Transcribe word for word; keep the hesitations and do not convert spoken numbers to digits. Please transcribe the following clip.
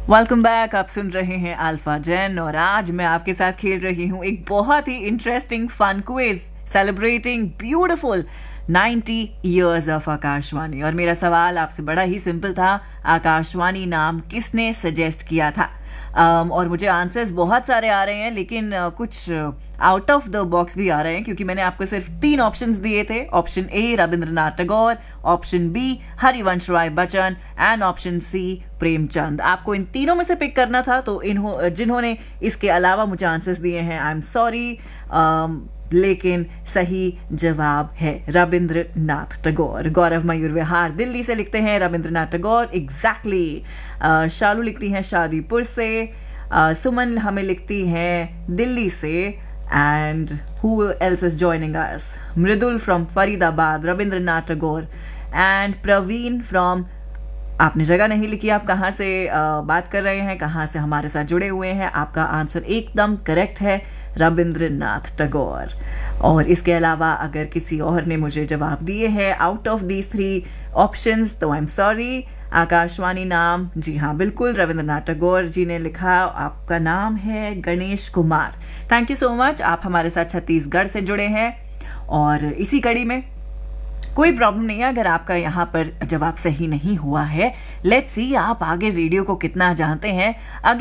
Welcome back. आप सुन रहे हैं अल्फा जेन और आज मैं आपके साथ खेल रही हूँ एक बहुत ही interesting fun quiz celebrating beautiful ninety years of Akashvani. और मेरा सवाल आपसे बड़ा ही सिंपल था, आकाशवाणी नाम किसने सजेस्ट किया था? um, और मुझे आंसर्स बहुत सारे आ रहे हैं, लेकिन uh, कुछ आउट ऑफ द बॉक्स भी आ रहे हैं, क्योंकि मैंने आपको सिर्फ तीन ऑप्शंस दिए थे। Option A Rabindranath Tagore, option B Harivansh Rai Bachchan and option C Premchand. आपको इन तीनों में से पिक करना था, तो इन्हों जिन्होंने इसके अलावा मुझे आंसर्स दिए हैं, आई एम सॉरी, लेकिन सही जवाब है रविंद्रनाथ टैगोर। गौरव मयूर विहार दिल्ली से लिखते हैं रविंद्रनाथ टैगोर, एग्जैक्टली। शालू लिखती हैं शादीपुर से, uh, सुमन हमें लिखती हैं दिल्ली से, and who else is joining us? Mridul from Faridabad, Rabindranath Tagore, and Praveen from, आपने जगह नहीं लिखी, आप कहाँ से uh, बात कर रहे हैं, कहाँ से हमारे साथ जुड़े हुए हैं। आपका आंसर एकदम करेक्ट है, रविंद्रनाथ टैगोर। और इसके अलावा अगर किसी और ने मुझे जवाब दिए हैं out of these three options, तो आई एम सॉरी। आकाशवाणी नाम, जी हाँ बिल्कुल, रविंद्रनाथ टैगोर जी ने लिखा। आपका नाम है Ganesh Kumar. Thank you so much, आप हमारे साथ छत्तीसगढ़ से जुड़े हैं। और इसी कड़ी में कोई प्रॉब्लम नहीं है अगर आपका यहाँ पर जवाब सही नहीं हुआ है। लेट्स सी आप आगे रेडियो को कितना जानते हैं।